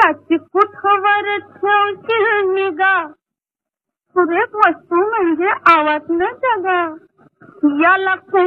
याची कुठवर ठेवशील निगा सुरेख वस्तू म्हणजे आवाज न जगा याला